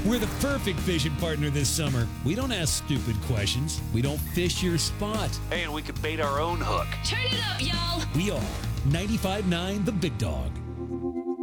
We're the perfect fishing partner this summer. We don't ask stupid questions. We don't fish your spot. Hey, and we could bait our own hook. Turn it up, y'all. We are 95.9 The Big Dog.